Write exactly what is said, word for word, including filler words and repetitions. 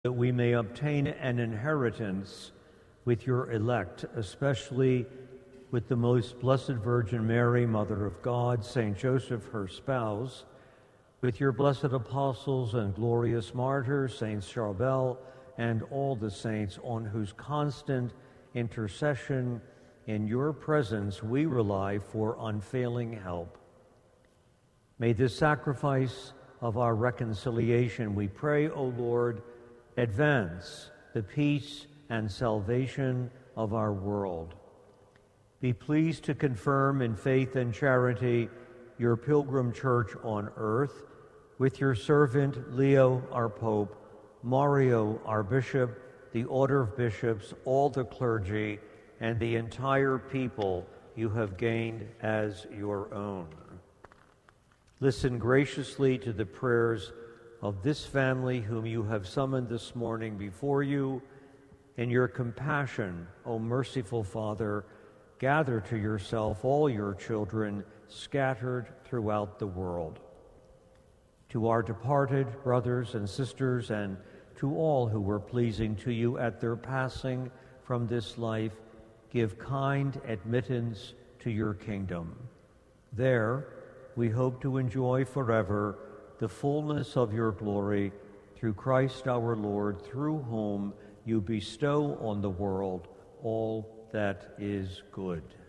that we may obtain an inheritance with your elect, especially with the most blessed Virgin Mary, Mother of God, Saint Joseph, her spouse, with your blessed apostles and glorious martyrs, Saints Charbel, and all the saints on whose constant intercession in your presence we rely for unfailing help. May this sacrifice of our reconciliation, we pray, O Lord, advance the peace and salvation of our world. Be pleased to confirm in faith and charity your pilgrim church on earth, with your servant Leo, our Pope, Mario, our Bishop, the Order of Bishops, all the clergy, and the entire people you have gained as your own. Listen graciously to the prayers of this family whom you have summoned this morning before you. In your compassion, O merciful Father, gather to yourself all your children scattered throughout the world. To our departed brothers and sisters, and to all who were pleasing to you at their passing from this life, give kind admittance to your kingdom. There, we hope to enjoy forever the fullness of your glory, through Christ our Lord, through whom you bestow on the world all that is good.